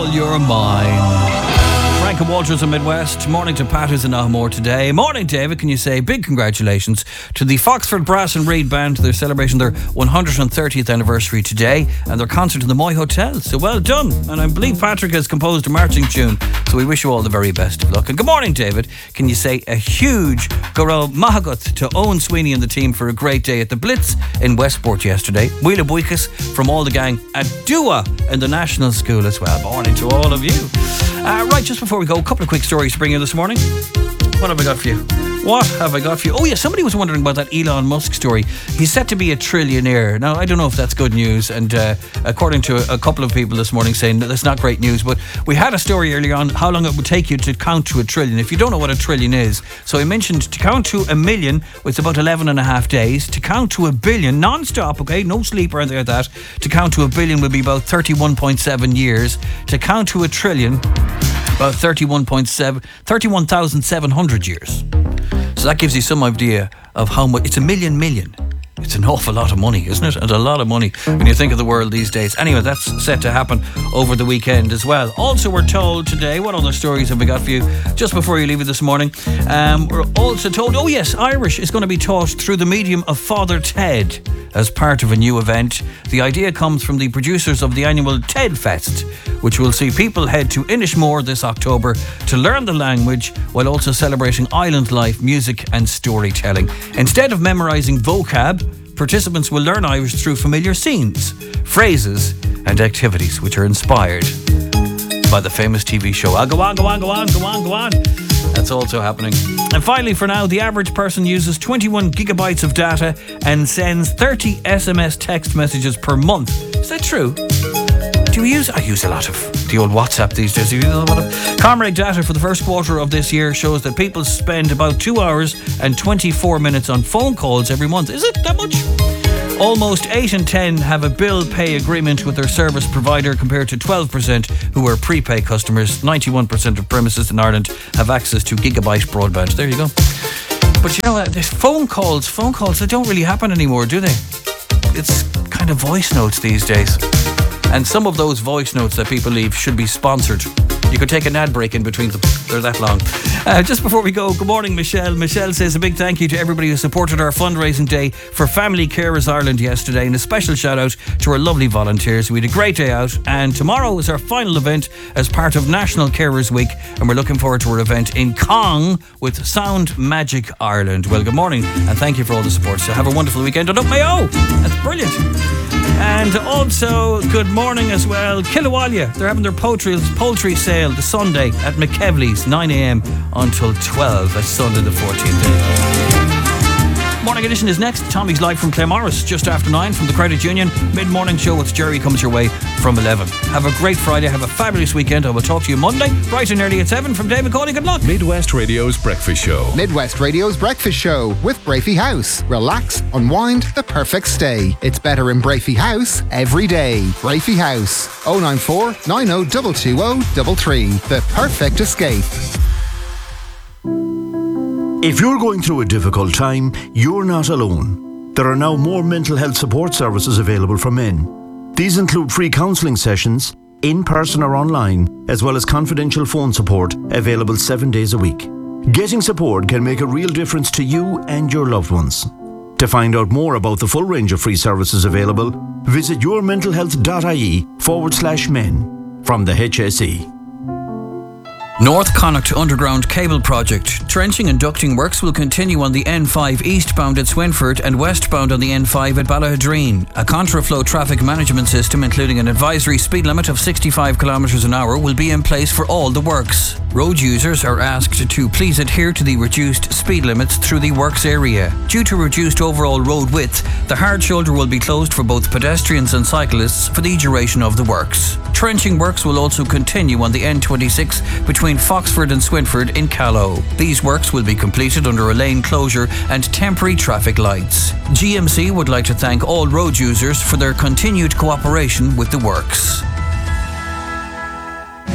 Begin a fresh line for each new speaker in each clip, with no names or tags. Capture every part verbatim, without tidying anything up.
You're mine. Frank and Walters in Midwest. Morning to Pat who's in Ahmore today. Morning, David. Can you say big congratulations to the Foxford Brass and Reed Band. They're celebrating their one hundred thirtieth anniversary today and their concert in the Moy Hotel. So well done. And I believe Patrick has composed a marching tune. So we wish you all the very best of luck. And good morning, David. Can you say a huge Goro Mahagut to Owen Sweeney and the team for a great day at the Blitz in Westport yesterday. Wheeler Buikas from all the gang at Dua in the National School as well. Morning to all of you. Uh, right, just before we go, a couple of quick stories to bring you this morning. What have I got for you? What have I got for you? Oh yeah, somebody was wondering about that Elon Musk story. He's set to be a trillionaire. Now, I don't know if that's good news, and uh, according to a couple of people this morning saying that that's not great news, but we had a story earlier on how long it would take you to count to a trillion. If you don't know what a trillion is, so I mentioned to count to a million, it's about eleven and a half days. To count to a billion, non-stop, okay, no sleep or anything like that. To count to a billion would be about thirty-one point seven years. To count to a trillion, about thirty-one point seven, thirty-one thousand seven hundred years. So that gives you some idea of how much. It's a million million. It's an awful lot of money, isn't it? And a lot of money when you think of the world these days. Anyway, that's set to happen over the weekend as well. Also, we're told today, what other stories have we got for you just before you leave it this morning? Um, we're also told, oh yes, Irish is going to be taught through the medium of Father Ted as part of a new event. The idea comes from the producers of the annual TED Fest, which will see people head to Inishmore this October to learn the language while also celebrating island life, music and storytelling. Instead of memorising vocab, participants will learn Irish through familiar scenes, phrases and activities which are inspired by the famous T V show. I'll go on, go on, go on, go on, go on. That's also happening. And finally, for now, the average person uses twenty-one gigabytes of data and sends thirty S M S text messages per month. Is that true? Do you use? I use a lot of the old WhatsApp these days. Do you use a lot of? Comrade data for the first quarter of this year shows that people spend about two hours and twenty-four minutes on phone calls every month. Is it that much? Almost eight in ten have a bill pay agreement with their service provider compared to twelve percent who are prepay customers. ninety-one percent of premises in Ireland have access to gigabyte broadband. There you go. But you know what? There's phone calls, phone calls, they don't really happen anymore, do they? It's kind of voice notes these days. And some of those voice notes that people leave should be sponsored. You could take an ad break in between them. They're that long. Uh, just before we go, good morning, Michelle. Michelle says a big thank you to everybody who supported our fundraising day for Family Carers Ireland yesterday, and a special shout out to our lovely volunteers. We had a great day out, and tomorrow is our final event as part of National Carers Week, and we're looking forward to our event in Cong with Sound Magic Ireland. Well, good morning, and thank you for all the support. So have a wonderful weekend. And up Mayo! That's brilliant. And also, good morning as well, Killawalia. They're having their poultry, poultry sale the Sunday at McKevley's, nine a.m. until twelve. That's Sunday the fourteenth day. Morning edition is next. Tommy's live from Claremorris just after nine from the Credit Union. Mid-morning show with Jerry comes your way from eleven. Have a great Friday. Have a fabulous weekend. I will talk to you Monday, bright and early at seven. From David Cawley, good luck.
Midwest Radio's Breakfast Show.
Midwest Radio's Breakfast Show with Brafey House. Relax, unwind, the perfect stay. It's better in Brafey House every day. Brafey House. oh nine four, nine oh two two oh three three. The perfect escape.
If you're going through a difficult time, you're not alone. There are now more mental health support services available for men. These include free counselling sessions, in person or online, as well as confidential phone support available seven days a week. Getting support can make a real difference to you and your loved ones. To find out more about the full range of free services available, visit yourmentalhealth.ie forward slash men from the H S E.
North Connacht Underground Cable Project. Trenching and ducting works will continue on the N five eastbound at Swinford and westbound on the N five at Ballahadreen. A contraflow traffic management system, including an advisory speed limit of sixty-five kilometres an hour, will be in place for all the works. Road users are asked to please adhere to the reduced speed limits through the works area. Due to reduced overall road width, the hard shoulder will be closed for both pedestrians and cyclists for the duration of the works. Trenching works will also continue on the N twenty-six between Foxford and Swinford in Callow. These works will be completed under a lane closure and temporary traffic lights. G M C would like to thank all road users for their continued cooperation with the works.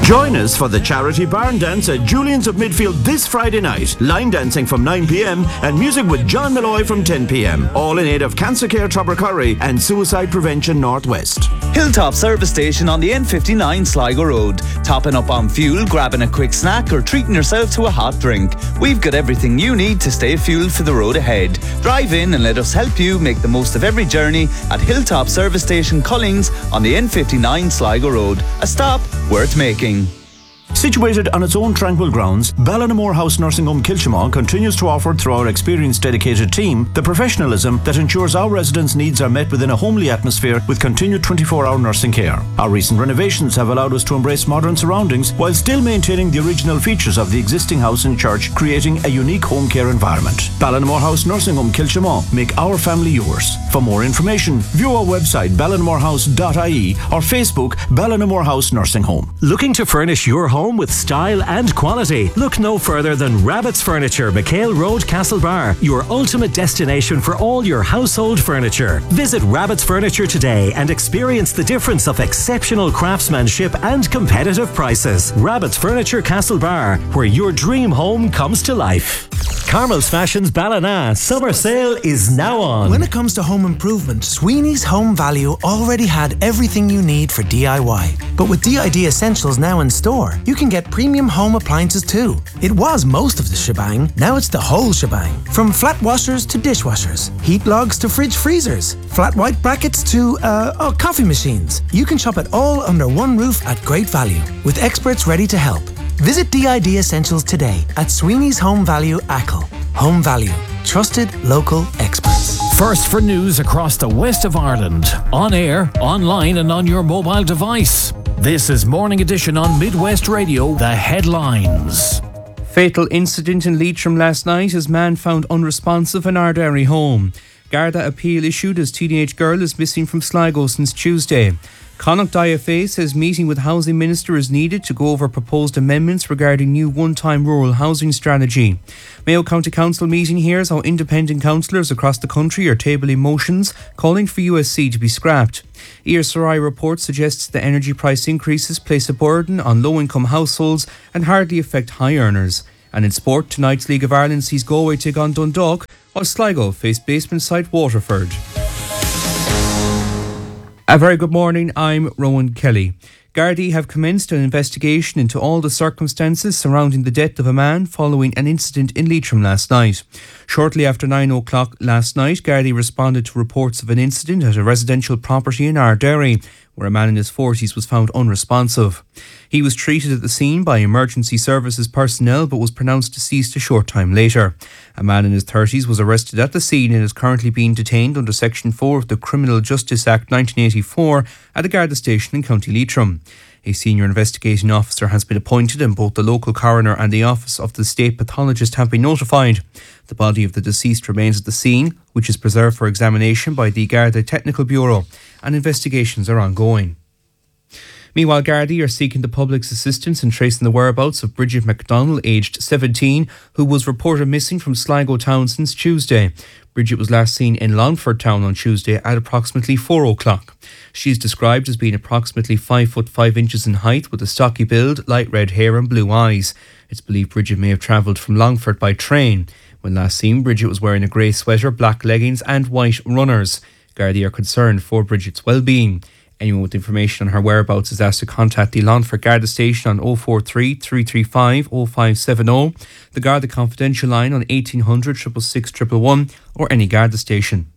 Join us for the charity barn dance at Julian's of Midfield this Friday night. Line dancing from nine p.m. and music with John Malloy from ten p.m. All in aid of Cancer Care Tubbercurry and Suicide Prevention Northwest.
Hilltop Service Station on the N fifty-nine Sligo Road. Topping up on fuel, grabbing a quick snack or treating yourself to a hot drink. We've got everything you need to stay fueled for the road ahead. Drive in and let us help you make the most of every journey at Hilltop Service Station Cullings on the N fifty-nine Sligo Road. A stop worth making.
Situated on its own tranquil grounds, Ballinamore House Nursing Home Kilchimau continues to offer, through our experienced dedicated team, the professionalism that ensures our residents' needs are met within a homely atmosphere with continued twenty-four hour nursing care. Our recent renovations have allowed us to embrace modern surroundings while still maintaining the original features of the existing house and church, creating a unique home care environment. Ballinamore House Nursing Home Kilchimau. Make our family yours. For more information, view our website ballinamorehouse dot I E or Facebook Ballinamore House Nursing Home.
Looking to furnish your home with style and quality? Look no further than Rabbit's Furniture, McHale Road, Castlebar, your ultimate destination for all your household furniture. Visit Rabbit's Furniture today and experience the difference of exceptional craftsmanship and competitive prices. Rabbit's Furniture, Castlebar, where your dream home comes to life. Carmel's Fashions Ballina summer sale is now on.
When it comes to home improvement, Sweeney's Home Value already had everything you need for D I Y. But with D I D Essentials now in store, you can get premium home appliances too. It was most of the shebang, now it's the whole shebang. From flat washers to dishwashers, heat logs to fridge freezers, flat white brackets to, uh, oh, coffee machines. You can shop it all under one roof at great value, with experts ready to help. Visit D I D Essentials today at Sweeney's Home Value Ackle. Home Value. Trusted local experts.
First for news across the west of Ireland. On air, online and on your mobile device. This is Morning Edition on Midwest Radio. The headlines.
Fatal incident in Leitrim last night as man found unresponsive in Ardary home. Garda appeal issued as teenage girl is missing from Sligo since Tuesday. Connacht I F A says meeting with Housing Minister is needed to go over proposed amendments regarding new one-time rural housing strategy. Mayo County Council meeting hears how independent councillors across the country are tabling motions calling for U S C to be scrapped. E R Sarai report suggests the energy price increases place a burden on low-income households and hardly affect high earners. And in sport, tonight's League of Ireland sees Galway take on Dundalk, while Sligo face basement side Waterford. A very good morning, I'm Rowan Kelly. Gardaí have commenced an investigation into all the circumstances surrounding the death of a man following an incident in Leitrim last night. Shortly after nine o'clock last night, Gardaí responded to reports of an incident at a residential property in Ardary, where a man in his forties was found unresponsive. He was treated at the scene by emergency services personnel but was pronounced deceased a short time later. A man in his thirties was arrested at the scene and is currently being detained under Section four of the Criminal Justice Act nineteen eighty-four at a Garda station in County Leitrim. A senior investigating officer has been appointed and both the local coroner and the office of the state pathologist have been notified. The body of the deceased remains at the scene, which is preserved for examination by the Garda Technical Bureau, and investigations are ongoing. Meanwhile, Gardaí are seeking the public's assistance in tracing the whereabouts of Bridget McDonnell, aged seventeen, who was reported missing from Sligo town since Tuesday. Bridget was last seen in Longford town on Tuesday at approximately four o'clock. She is described as being approximately five foot five inches in height with a stocky build, light red hair and blue eyes. It's believed Bridget may have travelled from Longford by train. When last seen, Bridget was wearing a grey sweater, black leggings and white runners. Gardaí are concerned for Bridget's well-being. Anyone with information on her whereabouts is asked to contact the Longford Garda station on oh four three, three three five, oh five seven oh, the Garda Confidential line on eighteen hundred, six six six, one one one, or any Garda station.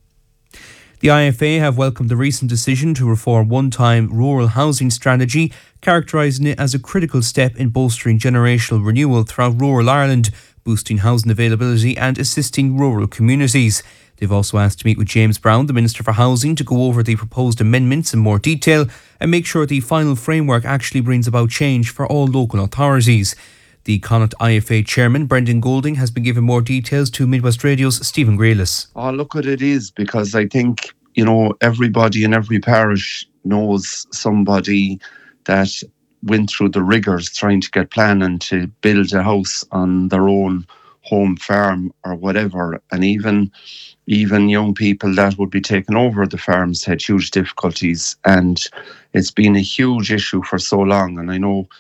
The I F A have welcomed the recent decision to reform one-time rural housing strategy, characterising it as a critical step in bolstering generational renewal throughout rural Ireland, boosting housing availability and assisting rural communities. They've also asked to meet with James Brown, the Minister for Housing, to go over the proposed amendments in more detail and make sure the final framework actually brings about change for all local authorities. The Connacht I F A Chairman, Brendan Golding, has been given more details to Midwest Radio's Stephen Grealis.
Oh, look what it is, because I think, you know, everybody in every parish knows somebody that went through the rigours trying to get planning to build a house on their own home farm or whatever. And even even young people that would be taking over the farms had huge difficulties. And it's been a huge issue for so long. And I know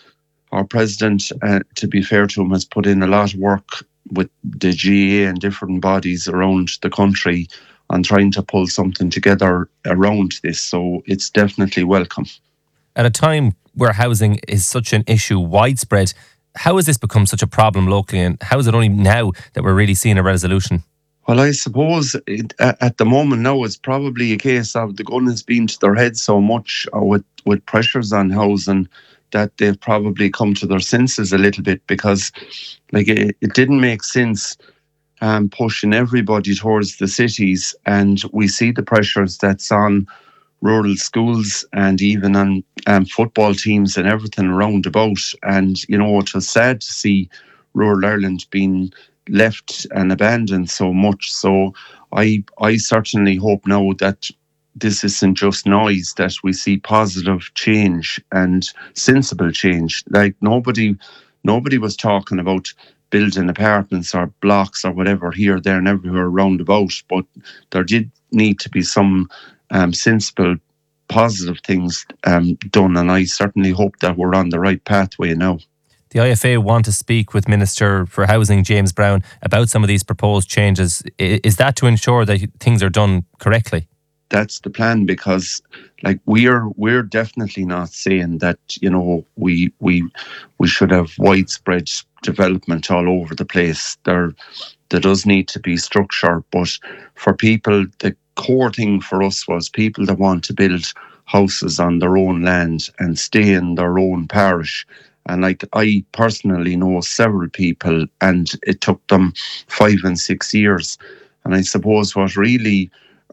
our president, uh, to be fair to him, has put in a lot of work with the G A A and different bodies around the country on trying to pull something together around this. So it's definitely welcome.
At a time where housing is such an issue widespread, how has this become such a problem locally, and how is it only now that we're really seeing a resolution?
Well, I suppose it, at the moment now it's probably a case of the gun has been to their head so much uh, with, with pressures on housing that they've probably come to their senses a little bit, because like it, it didn't make sense um, pushing everybody towards the cities, and we see the pressures that's on rural schools and even on um, football teams and everything around about. And, you know, it was sad to see rural Ireland being left and abandoned so much. So I I certainly hope now that this isn't just noise, that we see positive change and sensible change. Like nobody nobody was talking about building apartments or blocks or whatever here, there and everywhere around about, but there did need to be some um, sensible, positive things um, done, and I certainly hope that we're on the right pathway now.
The I F A want to speak with Minister for Housing, James Browne, about some of these proposed changes. Is that to ensure that things are done correctly?
That's the plan, because like we're we're definitely not saying that, you know, we we we should have widespread development all over the place. There there does need to be structure, but for people, the core thing for us was people that want to build houses on their own land and stay in their own parish. And like I personally know several people, and it took them five and six years. And I suppose what really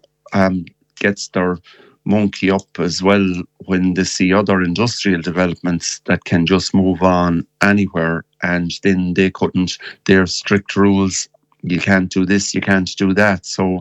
um, gets their monkey up as well when they see other industrial developments that can just move on anywhere, and then they couldn't, there's strict rules, you can't do this, you can't do that. So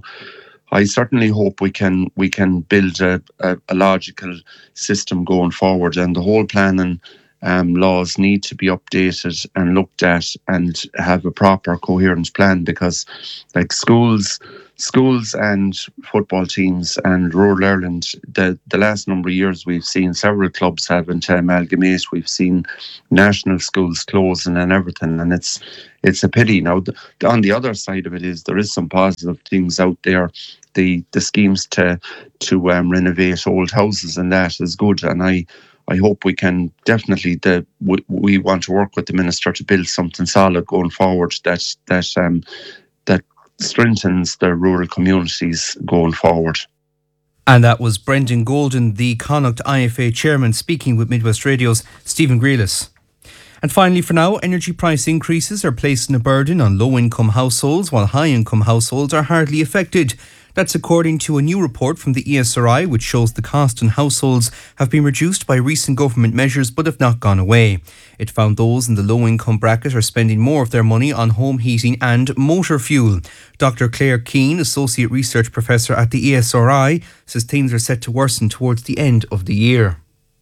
I certainly hope we can we can build a, a, a logical system going forward, and the whole planning Um, laws need to be updated and looked at and have a proper coherent plan, because like schools schools and football teams and rural Ireland, the, the last number of years we've seen several clubs having to amalgamate. We've seen national schools closing and everything, and it's it's a pity. Now the, on the other side of it is there is some positive things out there. The the schemes to to um, renovate old houses and that is good, and I I hope we can definitely, the, we, we want to work with the Minister to build something solid going forward that that um, that strengthens the rural communities going forward.
And that was Brendan Golden, the Connacht I F A chairman, speaking with Midwest Radio's Stephen Grealis. And finally, for now, energy price increases are placing a burden on low-income households, while high-income households are hardly affected. That's according to a new report from the E S R I, which shows the cost on households have been reduced by recent government measures but have not gone away. It found those in the low-income bracket are spending more of their money on home heating and motor fuel. Doctor Claire Keane, Associate Research Professor at the E S R I, says things are set to worsen towards the end of the year.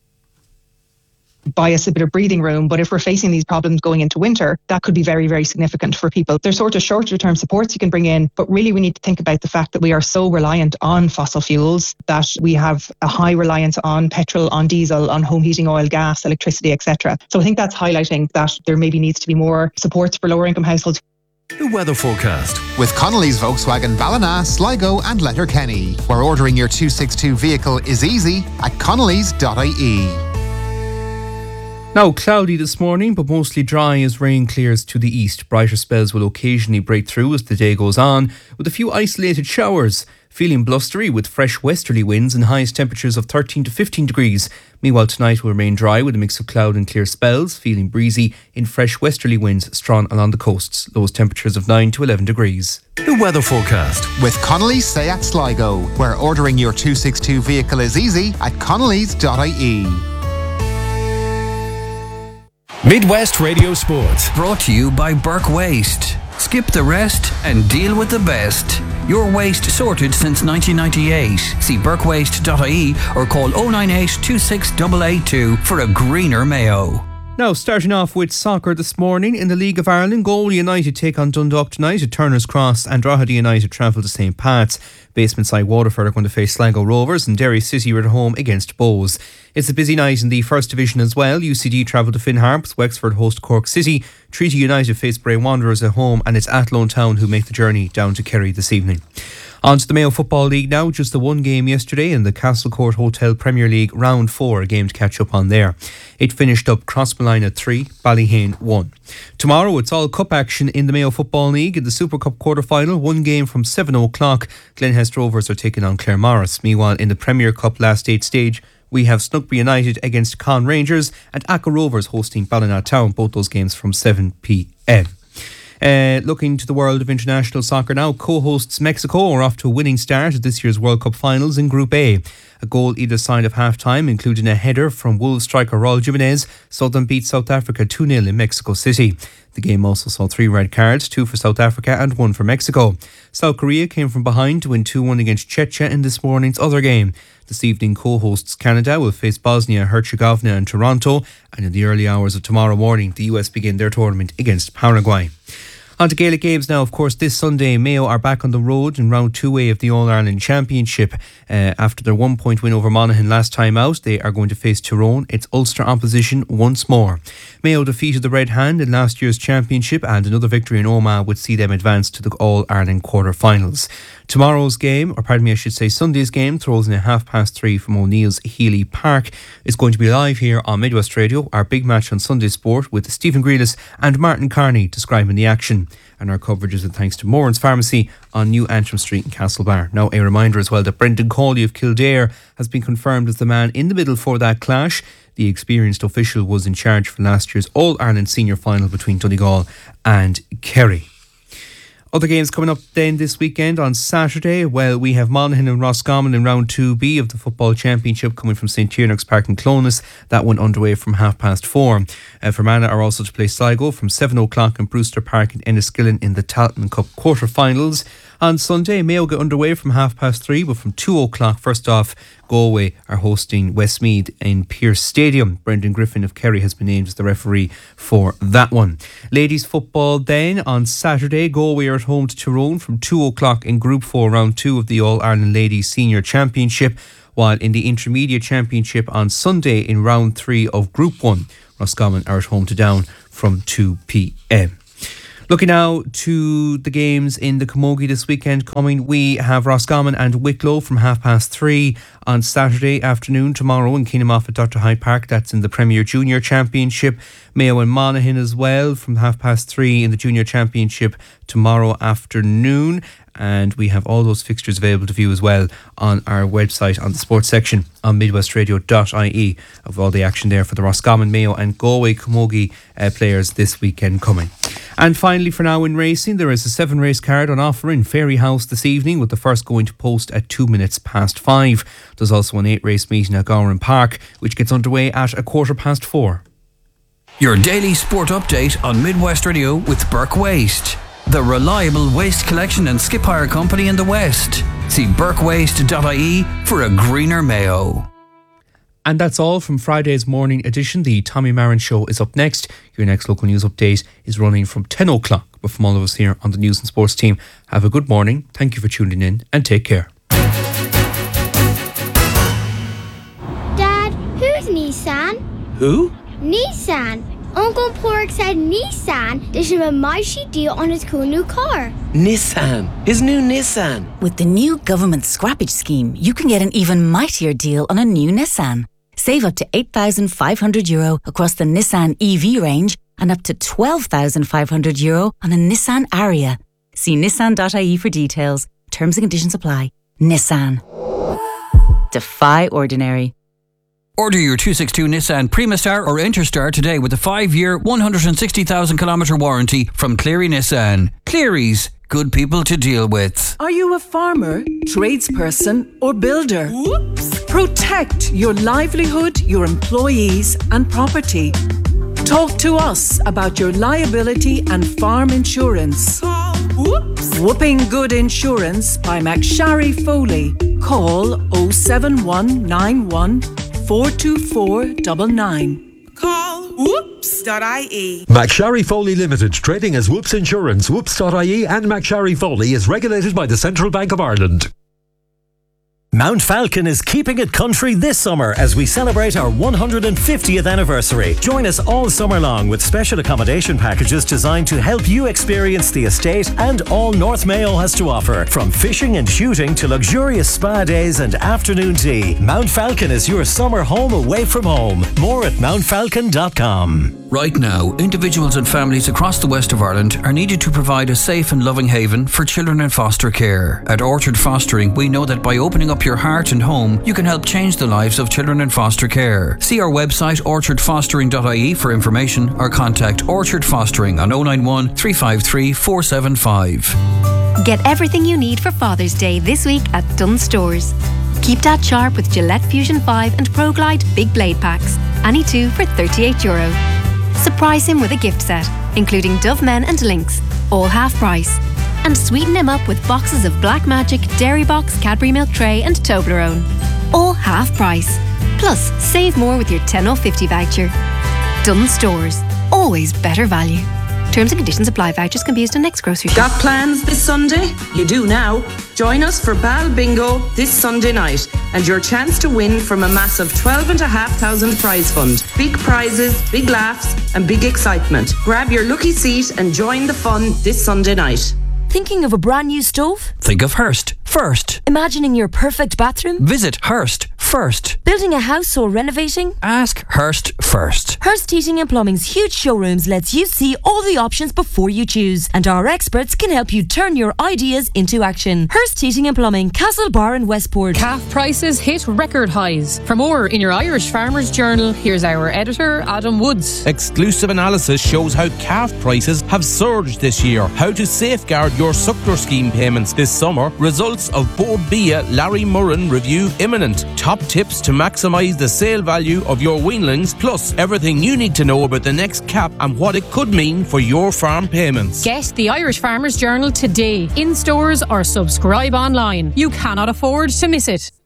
Buy us a bit of breathing room, but if we're facing these problems going into winter, that could be very, very significant for people. There's sort of shorter term supports you can bring in, but really we need to think about the fact that we are so reliant on fossil fuels, that we have a high reliance on petrol, on diesel, on home heating oil, gas, electricity, et cetera. So I think that's highlighting that there maybe needs to be more supports for lower income households.
The weather forecast
with Connolly's Volkswagen Ballina, Sligo and Letterkenny, where ordering your two sixty-two vehicle is easy at connellys dot I E.
Now cloudy this morning, but mostly dry as rain clears to the east. Brighter spells will occasionally break through as the day goes on, with a few isolated showers. Feeling blustery with fresh westerly winds and highest temperatures of thirteen to fifteen degrees. Meanwhile, tonight will remain dry with a mix of cloud and clear spells, feeling breezy in fresh westerly winds strong along the coasts. Lowest temperatures of nine to eleven degrees.
The weather forecast
with Connolly's Seat Sligo, where ordering your two sixty-two vehicle is easy at connellys dot I E.
Midwest Radio Sport.
Brought to you by Burke Waste. Skip the rest and deal with the best. Your waste sorted since nineteen ninety-eight. See burke waste dot I E or call oh nine eight two six eight eight two for a greener Mayo.
Now, starting off with soccer this morning in the League of Ireland, Galway United take on Dundalk tonight at Turner's Cross, and Drogheda United travel to Saint Pat's. Basement side Waterford are going to face Sligo Rovers, and Derry City are at home against Bows. It's a busy night in the First Division as well. U C D travel to Finn Harps, Wexford host Cork City, Treaty United face Bray Wanderers at home, and it's Athlone Town who make the journey down to Kerry this evening. On to the Mayo Football League now. Just the one game yesterday in the Castlecourt Hotel Premier League Round four, a game to catch up on there. It finished up Crossmolina three, Ballyhane one. Tomorrow it's all cup action in the Mayo Football League. In the Super Cup quarter-final, one game from seven o'clock, Glenhest Rovers are taking on Claremorris. Meanwhile, in the Premier Cup last eight stage, we have Snugby United against Con Rangers and Aca Rovers hosting Ballina Town, both those games from seven p.m. Uh, looking to the world of international soccer now, co-hosts Mexico are off to a winning start at this year's World Cup finals in Group A. A goal either side of half-time, including a header from Wolves striker Raul Jimenez, saw them beat South Africa two nil in Mexico City. The game also saw three red cards, two for South Africa and one for Mexico. South Korea came from behind to win two one against Czechia in this morning's other game. This evening, co-hosts Canada will face Bosnia-Herzegovina and Toronto, and in the early hours of tomorrow morning, the U S begin their tournament against Paraguay. On to Gaelic Games now. Of course, this Sunday, Mayo are back on the road in round two A of the All-Ireland Championship. Uh, after their one-point win over Monaghan last time out, they are going to face Tyrone. It's Ulster opposition once more. Mayo defeated the Red Hand in last year's championship, and another victory in Omagh would see them advance to the All-Ireland quarter-finals. Tomorrow's game, or pardon me, I should say Sunday's game, throws in at half past three from O'Neill's Healy Park. It's going to be live here on Midwest Radio, our big match on Sunday Sport, with Stephen Grealis and Martin Carney describing the action. And our coverage is thanks to Moran's Pharmacy on New Antrim Street in Castlebar. Now, a reminder as well that Brendan Cawley of Kildare has been confirmed as the man in the middle for that clash. The experienced official was in charge for last year's All-Ireland Senior Final between Donegal and Kerry. Other games coming up then this weekend on Saturday. Well, we have Monaghan and Roscommon in round two B of the Football Championship coming from St Tiernach's Park in Clones. That one underway from half past four. Uh, Fermanagh are also to play Sligo from seven o'clock in Brewster Park in Enniskillen in the Talton Cup quarter-finals. On Sunday, Mayo get underway from half past three, but from two o'clock, first off, Galway are hosting Westmeath in Pearse Stadium. Brendan Griffin of Kerry has been named as the referee for that one. Ladies football then on Saturday, Galway are at home to Tyrone from two o'clock in Group four, round two of the All-Ireland Ladies Senior Championship, while in the Intermediate Championship on Sunday in round three of Group one, Roscommon are at home to Down from two p.m. Looking now to the games in the Camogie this weekend coming, we have Roscommon and Wicklow from half past three on Saturday afternoon. Tomorrow in Keenamoff at Doctor Hyde Park, that's in the Premier Junior Championship. Mayo and Monaghan as well from half past three in the Junior Championship tomorrow afternoon. And we have all those fixtures available to view as well on our website on the sports section on midwest radio dot I E of all the action there for the Roscommon, Mayo and Galway Camogie uh, players this weekend coming. And finally for now in racing, there is a seven race card on offer in Fairyhouse this evening, with the first going to post at two minutes past five. There's also an eight race meeting at Gowran Park, which gets underway at a quarter past four.
Your daily sport update on Midwest Radio with Burke Waste, the reliable waste collection and skip hire company in the West. See burke waste dot I E for a greener Mayo.
And that's all from Friday's morning edition. The Tommy Marin Show is up next. Your next local news update is running from ten o'clock. But from all of us here on the News and Sports team, have a good morning. Thank you for tuning in and take care.
Dad, who's Nissan?
Who?
Nissan. Uncle Pork said Nissan did him a mighty deal on his cool new car.
Nissan. His new Nissan.
With the new government scrappage scheme, you can get an even mightier deal on a new Nissan. Save up to eight thousand five hundred euro across the Nissan E V range and up to twelve thousand five hundred euro on a Nissan Ariya. See nissan dot I E for details. Terms and conditions apply. Nissan. Defy ordinary.
Order your two sixty-two Nissan Primastar or Interstar today with a five-year, one hundred sixty thousand kilometre warranty from Cleary Nissan. Cleary's, good people to deal with.
Are you a farmer, tradesperson or builder? Whoops. Protect your livelihood, your employees and property. Talk to us about your liability and farm insurance. Call Whoops. Whooping Good Insurance by McSharry Foley. Call oh seven one nine one four two four nine nine. Call Whoops.
dot I E.
McSharry Foley Limited, trading as Whoops Insurance, Whoops dot I E and McSharry Foley is regulated by the Central Bank of Ireland.
Mount Falcon is keeping it country this summer as we celebrate our one hundred fiftieth anniversary. Join us all summer long with special accommodation packages designed to help you experience the estate and all North Mayo has to offer. From fishing and shooting to luxurious spa days and afternoon tea, Mount Falcon is your summer home away from home. More at mount falcon dot com.
Right now, individuals and families across the west of Ireland are needed to provide a safe and loving haven for children in foster care. At Orchard Fostering, we know that by opening up your heart and home, you can help change the lives of children in foster care. See our website orchard fostering dot I E for information or contact Orchard Fostering on oh nine one, three five three, four seven five.
Get everything you need for Father's Day this week at Dunnes Stores. Keep Dad sharp with Gillette Fusion five and Pro Glide Big Blade Packs. Any two for thirty-eight euro. Surprise him with a gift set, including Dove Men and Lynx, all half price. And sweeten him up with boxes of Black Magic, Dairy Box, Cadbury Milk Tray and Toblerone, all half price. Plus, save more with your ten oh fifty voucher. Dunnes Stores, always better value. Terms and conditions apply. Vouchers can be used on next grocery shop.
Got plans this Sunday? You do now. Join us for Bal Bingo this Sunday night and your chance to win from a massive twelve and a half thousand prize fund. Big prizes, big laughs and big excitement. Grab your lucky seat and join the fun this Sunday night.
Thinking of a brand new stove?
Think of Hearst first.
Imagining your perfect bathroom?
Visit Hearst first.
Building a house or renovating?
Ask Hearst first.
Hearst Heating and Plumbing's huge showrooms lets you see all the options before you choose, and our experts can help you turn your ideas into action. Hearst Heating and Plumbing, Castlebar and Westport.
Calf prices hit record highs. For more in your Irish Farmers Journal, here's our editor, Adam Woods.
Exclusive analysis shows how calf prices have surged this year. How to safeguard your suckler scheme payments this summer. Results of Board Bia Larry Murren review imminent. Top tips to maximise the sale value of your weanlings, plus everything you need to know about the next cap and what it could mean for your farm payments.
Get the Irish Farmers Journal today, in stores or subscribe online. You cannot afford to miss it.